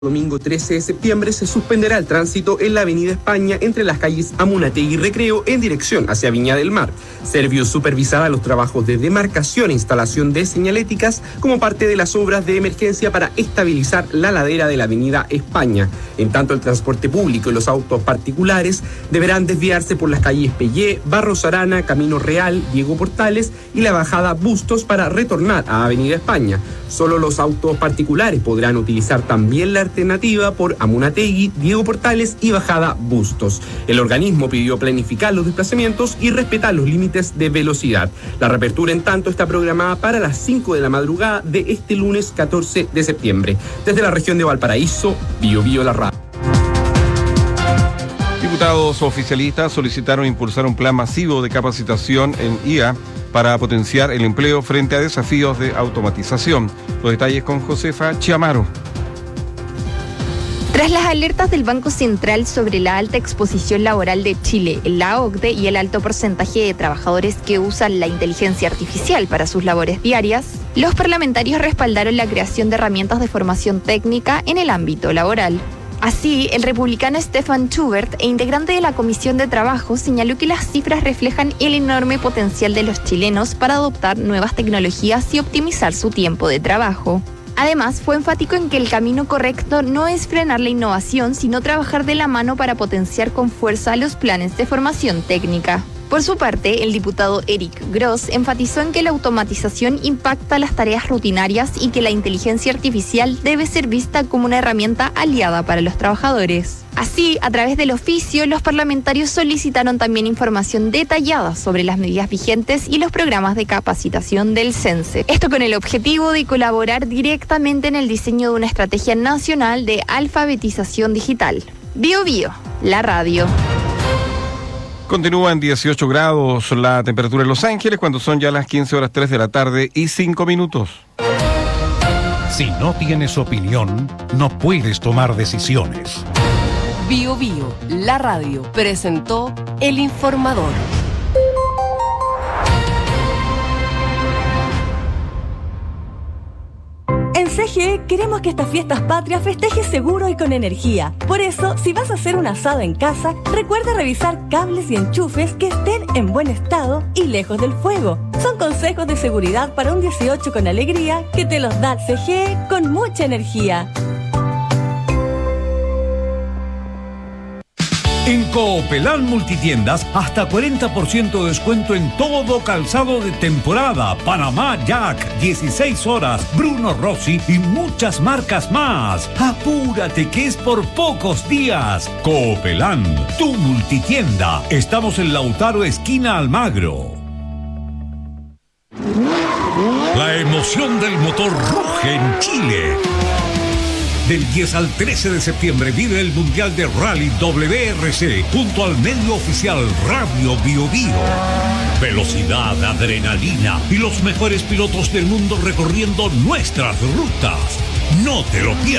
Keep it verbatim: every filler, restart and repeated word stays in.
Domingo trece de septiembre se suspenderá el tránsito en la Avenida España entre las calles Amunategui y Recreo en dirección hacia Viña del Mar. Servio supervisará los trabajos de demarcación e instalación de señaléticas como parte de las obras de emergencia para estabilizar la ladera de la Avenida España. En tanto, el transporte público y los autos particulares deberán desviarse por las calles Pellé, Barros Arana, Camino Real, Diego Portales y la bajada Bustos para retornar a Avenida España. Solo los autos particulares podrán utilizar también la alternativa por Amunategui, Diego Portales y bajada Bustos. El organismo pidió planificar los desplazamientos y respetar los límites de velocidad. La reapertura, en tanto, está programada para las cinco de la madrugada de este lunes catorce de septiembre. Desde la región de Valparaíso, Bio Bio La Radio. Diputados oficialistas solicitaron impulsar un plan masivo de capacitación en I A para potenciar el empleo frente a desafíos de automatización. Los detalles con Josefa Chiamaro. Tras las alertas del Banco Central sobre la alta exposición laboral de Chile, la O C D E y el alto porcentaje de trabajadores que usan la inteligencia artificial para sus labores diarias, los parlamentarios respaldaron la creación de herramientas de formación técnica en el ámbito laboral. Así, el republicano Stefan Schubert, e integrante de la Comisión de Trabajo, señaló que las cifras reflejan el enorme potencial de los chilenos para adoptar nuevas tecnologías y optimizar su tiempo de trabajo. Además, fue enfático en que el camino correcto no es frenar la innovación, sino trabajar de la mano para potenciar con fuerza los planes de formación técnica. Por su parte, el diputado Eric Gross enfatizó en que la automatización impacta las tareas rutinarias y que la inteligencia artificial debe ser vista como una herramienta aliada para los trabajadores. Así, a través del oficio, los parlamentarios solicitaron también información detallada sobre las medidas vigentes y los programas de capacitación del CENSE. Esto con el objetivo de colaborar directamente en el diseño de una estrategia nacional de alfabetización digital. Bio Bio, la radio. Continúa en dieciocho grados la temperatura en Los Ángeles cuando son ya las quince horas tres de la tarde y cinco minutos. Si no tienes opinión, no puedes tomar decisiones. Bio Bio, la radio, presentó El Informador. En C G E queremos que estas fiestas patrias festejes seguro y con energía. Por eso, si vas a hacer un asado en casa, recuerda revisar cables y enchufes que estén en buen estado y lejos del fuego. Son consejos de seguridad para un dieciocho con alegría que te los da C G E con mucha energía. En Coopelán Multitiendas, hasta cuarenta por ciento de descuento en todo calzado de temporada. Panamá Jack, dieciséis horas, Bruno Rossi y muchas marcas más. Apúrate que es por pocos días. Coopelán, tu multitienda. Estamos en Lautaro, esquina Almagro. La emoción del motor ruge en Chile. Del diez al trece de septiembre vive el Mundial de Rally W R C junto al medio oficial Radio Bio Bio. Velocidad, adrenalina y los mejores pilotos del mundo recorriendo nuestras rutas. No te lo pierdas.